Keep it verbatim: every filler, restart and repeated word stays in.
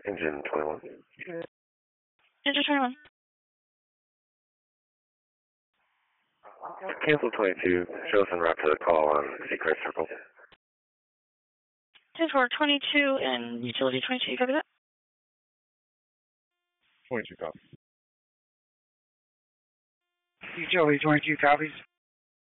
Engine twenty-one. Engine twenty-one. Cancel twenty-two. Show us en route to the call on Seacrest Circle. ten four twenty-two and utility twenty-two, you copy that? twenty-two copies. Utility twenty-two copies.